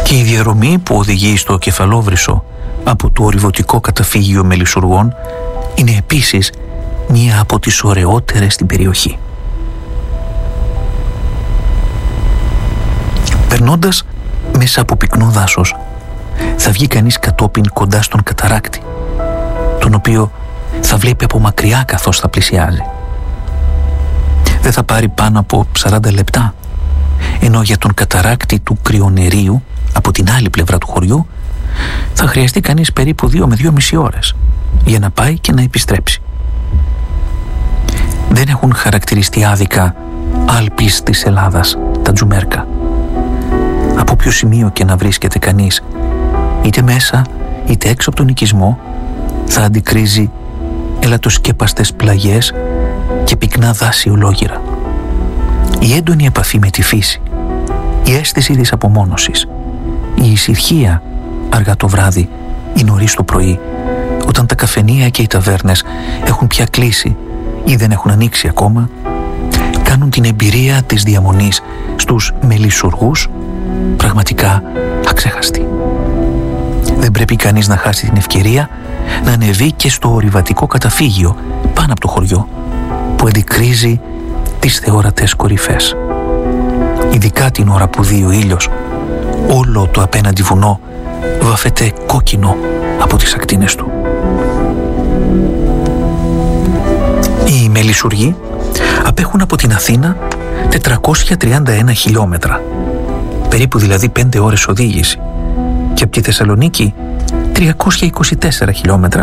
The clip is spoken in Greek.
Και η διαδρομή που οδηγεί στο Κεφαλόβρυσο από το ορειβωτικό καταφύγιο Μελισσουργών είναι επίσης μία από τις ωραιότερες στην περιοχή. Περνώντας μέσα από πυκνό δάσος, θα βγει κανείς κατόπιν κοντά στον καταράκτη, τον οποίο θα βλέπει από μακριά καθώς θα πλησιάζει. Δεν θα πάρει πάνω από 40 λεπτά, ενώ για τον καταράκτη του Κρυονερίου, από την άλλη πλευρά του χωριού, θα χρειαστεί κανείς περίπου 2 με 2,5 ώρες για να πάει και να επιστρέψει. Δεν έχουν χαρακτηριστεί άδικα άλπεις της Ελλάδας τα Τζουμέρκα. Από ποιο σημείο και να βρίσκεται κανείς, είτε μέσα είτε έξω από τον οικισμό, θα αντικρίζει ελατοσκέπαστες πλαγιές και πυκνά δάση ολόγυρα. Η έντονη επαφή με τη φύση, η αίσθηση της απομόνωσης, η ησυχία αργά το βράδυ ή νωρίς το πρωί, όταν τα καφενεία και οι ταβέρνες έχουν πια κλείσει ή δεν έχουν ανοίξει ακόμα, κάνουν την εμπειρία της διαμονής στους Μελισσουργούς πραγματικά αξέχαστη. Δεν πρέπει κανείς να χάσει την ευκαιρία να ανεβεί και στο ορειβατικό καταφύγιο πάνω από το χωριό, που αντικρίζει τις θεόρατες κορυφές. Ειδικά την ώρα που δει ο ήλιος όλο το απέναντι βουνό βαφέται κόκκινο από τις ακτίνες του. Οι Μελισσουργοί απέχουν από την Αθήνα 431 χιλιόμετρα, περίπου δηλαδή 5 ώρες οδήγηση, και από τη Θεσσαλονίκη 324 χιλιόμετρα,